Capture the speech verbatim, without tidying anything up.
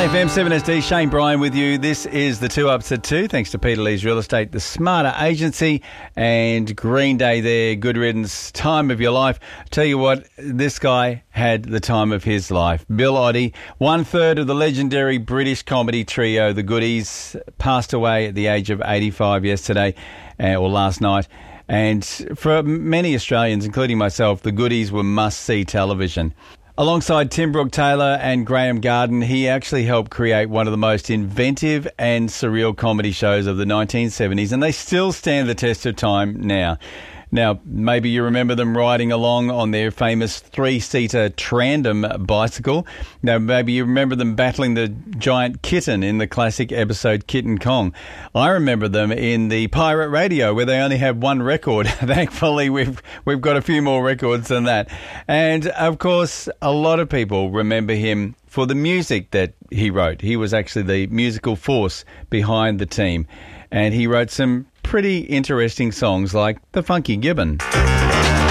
Play F M seven S D, Shane Bryan with you. This is the Two Ups at Two, thanks to Peter Lee's Real Estate, the Smarter Agency, and Green Day there. Good riddance, time of your life. Tell you what, this guy had the time of his life. Bill Oddie, one third of the legendary British comedy trio, the Goodies, passed away at the age of eighty-five yesterday, uh, or last night. And for many Australians, including myself, the Goodies were must-see television. Alongside Tim Brooke-Taylor and Graham Garden, he actually helped create one of the most inventive and surreal comedy shows of the nineteen seventies, and they still stand the test of time now. Now, maybe you remember them riding along on their famous three-seater Trandom bicycle. Now, maybe you remember them battling the giant kitten in the classic episode Kitten Kong. I remember them in the Pirate Radio, where they only had one record. Thankfully, we've we've got a few more records than that. And, of course, a lot of people remember him for the music that he wrote. He was actually the musical force behind the team. And he wrote some pretty interesting songs like The Funky Gibbon.